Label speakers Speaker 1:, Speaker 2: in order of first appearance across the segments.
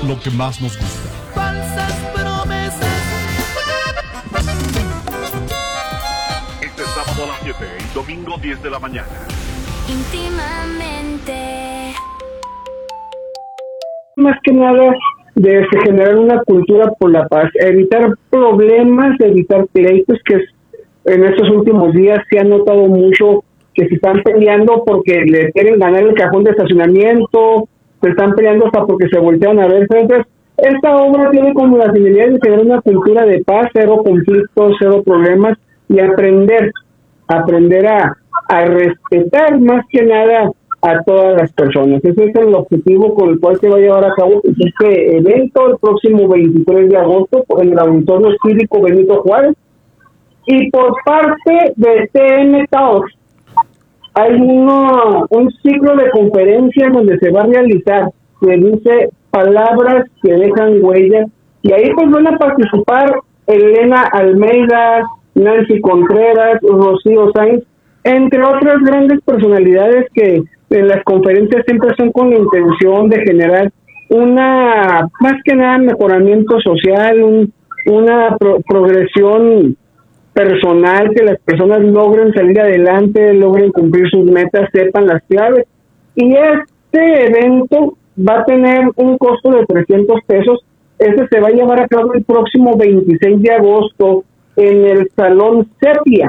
Speaker 1: lo que más nos gusta.
Speaker 2: Falsas promesas.
Speaker 3: Este sábado a las 7 y domingo 10 de la mañana.
Speaker 4: Íntimamente.
Speaker 5: Más que nada de generar una cultura por la paz, evitar problemas, evitar pleitos, que en estos últimos días se ha notado mucho que se están peleando porque le quieren ganar el cajón de estacionamiento, se están peleando hasta porque se voltean a ver. Entonces, esta obra tiene como la finalidad de tener una cultura de paz, cero conflictos, cero problemas, y aprender a respetar más que nada a todas las personas. Ese es el objetivo con el cual se va a llevar a cabo este evento el próximo 23 de agosto en el Auditorio Cívico Benito Juárez. Y por parte de TM Talks hay un ciclo de conferencias donde se va a realizar, que dice palabras que dejan huellas, y ahí pues van a participar Elena Almeida, Nancy Contreras, Rocío Sainz, entre otras grandes personalidades que en las conferencias siempre son con la intención de generar más que nada mejoramiento social, una progresión personal, que las personas logren salir adelante, logren cumplir sus metas, sepan las claves. Y este evento va a tener un costo de 300 pesos. Este se va a llevar a cabo el próximo 26 de agosto en el Salón Sepia.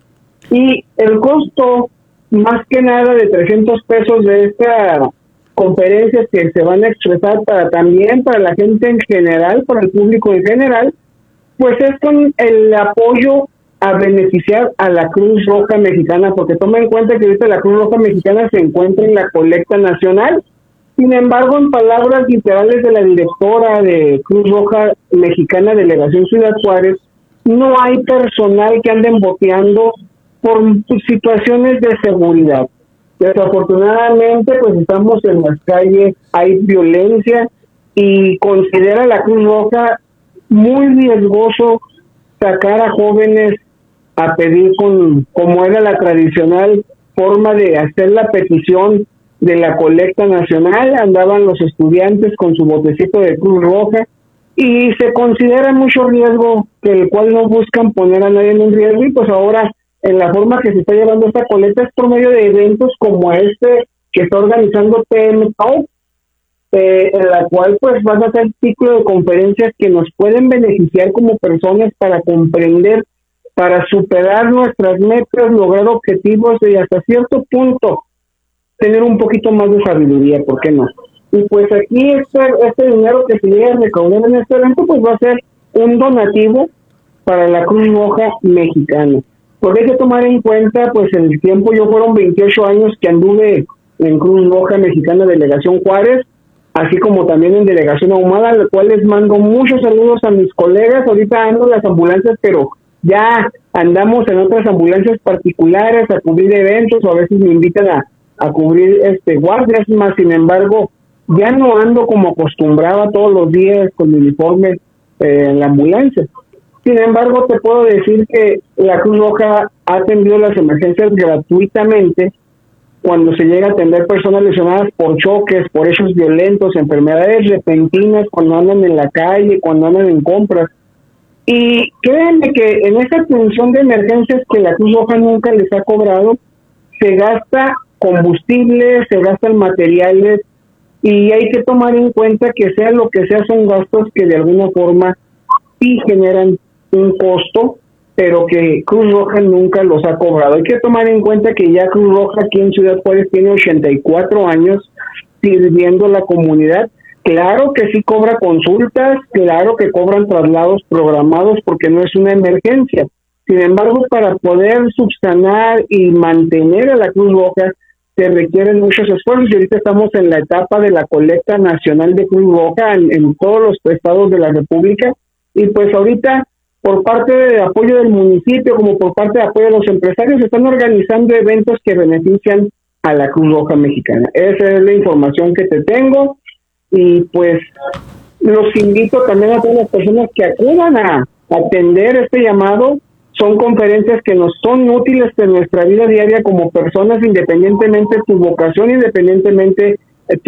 Speaker 5: Y el costo, más que nada, de 300 pesos de esta conferencia que se van a expresar también para la gente en general, para el público en general, pues es con el apoyo a beneficiar a la Cruz Roja Mexicana, porque toma en cuenta que ahorita la Cruz Roja Mexicana se encuentra en la colecta nacional. Sin embargo, en palabras literales de la directora de Cruz Roja Mexicana Delegación Ciudad Juárez, no hay personal que anden boteando por situaciones de seguridad. Desafortunadamente, pues estamos en las calles, hay violencia, y considera la Cruz Roja muy riesgoso sacar a jóvenes a pedir como era la tradicional forma de hacer la petición de la colecta nacional. Andaban los estudiantes con su botecito de Cruz Roja, y se considera mucho riesgo, el cual no buscan poner a nadie en un riesgo. Y pues ahora, en la forma que se está llevando esta colecta es por medio de eventos como este que está organizando TM Talks, en la cual pues van a hacer ciclo de conferencias que nos pueden beneficiar como personas para comprender, para superar nuestras metas, lograr objetivos y hasta cierto punto tener un poquito más de sabiduría, ¿por qué no? Y pues aquí este dinero que se llega a recaudar en este evento pues va a ser un donativo para la Cruz Roja Mexicana. Porque hay que tomar en cuenta, pues en el tiempo, yo fueron 28 años que anduve en Cruz Roja Mexicana Delegación Juárez, así como también en Delegación Ahumada, al cual les mando muchos saludos a mis colegas. Ahorita ando en las ambulancias, pero ya andamos en otras ambulancias particulares a cubrir eventos, o a veces me invitan a cubrir guardias más. Sin embargo, ya no ando como acostumbraba todos los días con mi uniforme en la ambulancia. Sin embargo, te puedo decir que la Cruz Roja ha atendido las emergencias gratuitamente cuando se llega a atender personas lesionadas por choques, por hechos violentos, enfermedades repentinas, cuando andan en la calle, cuando andan en compras. Y créanme que en esa atención de emergencias que la Cruz Roja nunca les ha cobrado, se gasta combustible, se gastan materiales, y hay que tomar en cuenta que sea lo que sea, son gastos que de alguna forma sí generan un costo, pero que Cruz Roja nunca los ha cobrado. Hay que tomar en cuenta que ya Cruz Roja aquí en Ciudad Juárez tiene 84 años sirviendo a la comunidad. Claro que sí cobra consultas, claro que cobran traslados programados porque no es una emergencia. Sin embargo, para poder subsanar y mantener a la Cruz Roja se requieren muchos esfuerzos, y ahorita estamos en la etapa de la colecta nacional de Cruz Roja en todos los estados de la República, y pues ahorita por parte de apoyo del municipio como por parte de apoyo de los empresarios se están organizando eventos que benefician a la Cruz Roja Mexicana. Esa es la información que te tengo, y pues los invito también a todas las personas que acudan a atender este llamado. Son conferencias que nos son útiles en nuestra vida diaria como personas, independientemente de tu vocación, independientemente